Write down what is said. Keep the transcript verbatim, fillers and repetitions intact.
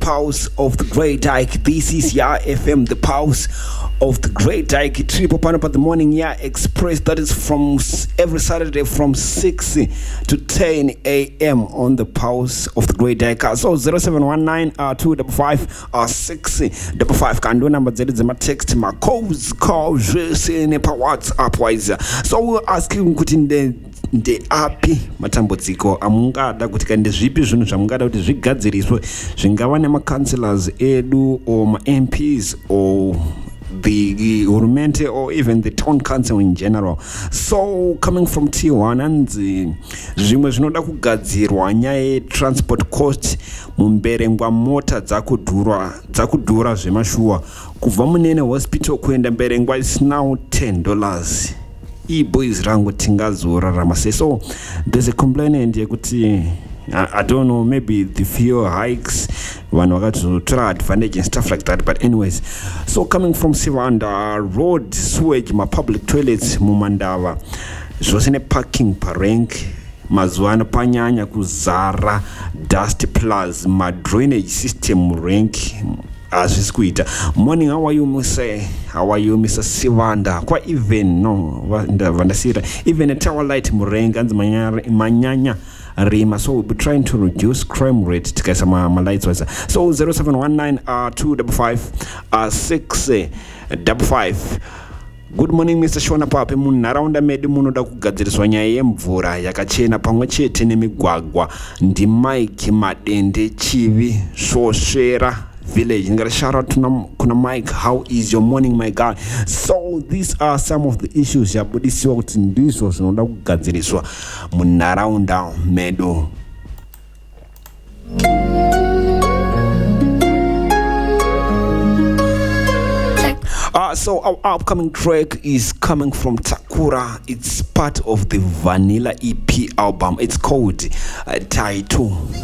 pulse of the Great Dyke. This is Ya F M, the pulse of the Great Dyke. Triple pan up at the morning Ya Express. That is from s- every Saturday from six to ten a.m. on the pulse of the Great Dyke. So zero seven one nine uh, two five five uh, six five five. Can do number zero zero text my calls calls in pa WhatsApp wise. So we'll ask you kuti the ndeapi matambudziko amungada kuti kandi zvipi zvinhu zvamungada kuti zvigadziriswe zvingava nemacancelors edu or ma-M Ps or the hurumende or even the town council in general. So coming from T one anzi zvimwe zvinoda kugadzirwa nyaya ye-transport cost mumberengwa mota dzakudhura dzakudhura zvemashuwa kubva munene hospital kuenda mberengwa is now ten dollars. E-boys rangu tingazorarama sei. So there's a complainant yekuti I, I don't know, maybe the fuel hikes vanhu vakazotora advantage and stuff like that, but anyways. So coming from Sivanda road sewage ma-public toilets mumandava zvosine parking parank mazuva ano panyanya kuzara dust plus ma-drainage system rank hazvisi kuita. Morning, how are you Muse? How are you Mister Sivanda? Kwa even no vandasira even a tower light murenga anzi manyanya rima. So we'll be trying to reduce crime rate tikaisa ma, ma lights wasa. So zero seven one nine uh two five five six five five. Good morning Mister Shona Pape. Munharaunda medu munoda kugadziriswa nyaya yemvura yakachena pamwe chete nemigwagwa. Ndi Mike Madende Chivi Svoshera Village. I'm gonna shout out to Kuna Mike. How is your morning, my guy? So these are some of the issues yabudisiwa kuti ndizvo zvinoda kugadziriswa munharaunda medu. Uh, so our upcoming track is coming from Takura. It's part of the Vanilla E P album. It's called uh, Taito.